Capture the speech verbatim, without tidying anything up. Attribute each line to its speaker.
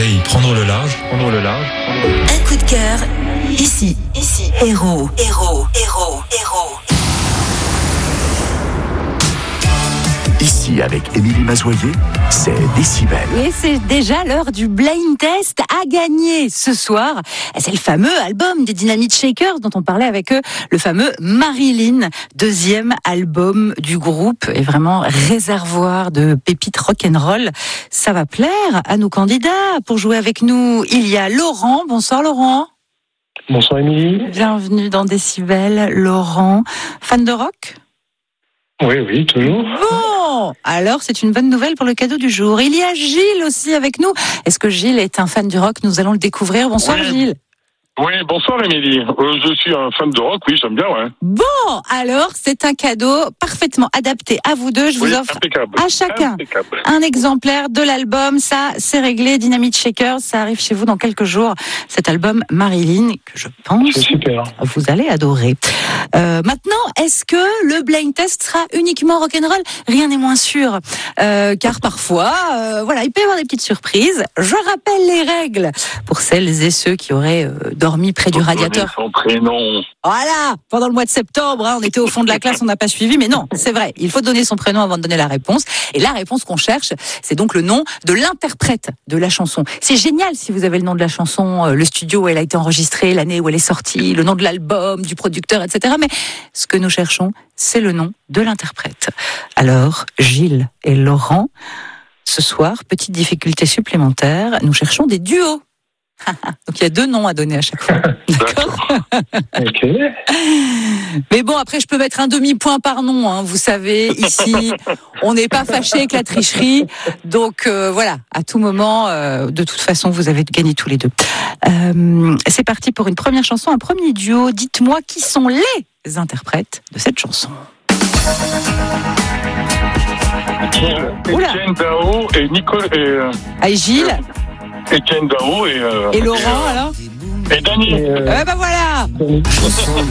Speaker 1: l'oreille, prendre le large, prendre le large.
Speaker 2: Un coup de cœur, ici, ici, héros, héros, héros, héros.
Speaker 3: Ici, avec Émilie Mazoyer, c'est Décibel.
Speaker 4: Et c'est déjà l'heure du blind test à gagner ce soir. C'est le fameux album des Dynamite Shakers dont on parlait avec eux, le fameux Marilyn, deuxième album du groupe et vraiment réservoir de pépites rock'n'roll. Ça va plaire à nos candidats. Pour jouer avec nous, il y a Laurent. Bonsoir Laurent.
Speaker 5: Bonsoir Émilie.
Speaker 4: Bienvenue dans Décibel. Laurent, fan de rock ?
Speaker 5: Oui, oui, toujours.
Speaker 4: Bon, alors c'est une bonne nouvelle pour le cadeau du jour. Il y a Gilles aussi avec nous. Est-ce que Gilles est un fan du rock ? Nous allons le découvrir. Bonsoir
Speaker 6: Oui.
Speaker 4: Gilles.
Speaker 6: Oui, bonsoir Émilie. Euh, je suis un fan de rock, oui, j'aime bien, ouais.
Speaker 4: Bon, alors c'est un cadeau parfaitement adapté à vous deux. Je vous
Speaker 6: Oui,
Speaker 4: offre
Speaker 6: impeccable.
Speaker 4: à chacun
Speaker 6: Impeccable.
Speaker 4: un exemplaire de l'album. Ça, c'est réglé. Dynamite Shakers, ça arrive chez vous dans quelques jours. Cet album Marilyn, que je pense
Speaker 5: C'est super.
Speaker 4: vous allez adorer. Euh, maintenant, est-ce que le blind test sera uniquement rock'n'roll ? Rien n'est moins sûr, euh, car parfois, euh, voilà, il peut y avoir des petites surprises. Je rappelle les règles pour celles et ceux qui auraient euh, dormi près du
Speaker 6: Faut
Speaker 4: radiateur.
Speaker 6: donner son prénom.
Speaker 4: Voilà, pendant le mois de septembre, hein, on était au fond de la classe, on n'a pas suivi, mais non, c'est vrai, il faut donner son prénom avant de donner la réponse. Et la réponse qu'on cherche, c'est donc le nom de l'interprète de la chanson. C'est génial si vous avez le nom de la chanson, euh, le studio où elle a été enregistrée, l'année où elle est sortie, le nom de l'album, du producteur, et cetera. Mais ce que nous cherchons, c'est le nom de l'interprète. Alors, Gilles et Laurent, ce soir, petite difficulté supplémentaire, nous cherchons des duos. Donc il y a deux noms à donner à chaque fois. D'accord.
Speaker 5: Ok.
Speaker 4: Mais bon, après je peux mettre un demi-point par nom. Hein. Vous savez, ici, on n'est pas fâché avec la tricherie. Donc euh, voilà, à tout moment, euh, de toute façon, vous avez gagné tous les deux. Euh, c'est parti pour une première chanson, un premier duo. Dites-moi qui sont les interprètes de cette chanson. Oula.
Speaker 6: Etienne Dao et Nicole et, euh,
Speaker 4: Ah, Gilles
Speaker 6: Etienne Dao et, euh,
Speaker 4: et Laurent
Speaker 6: et, euh,
Speaker 4: alors
Speaker 6: et Dany.
Speaker 5: Et, euh,
Speaker 4: Eh ben voilà.
Speaker 5: Dany.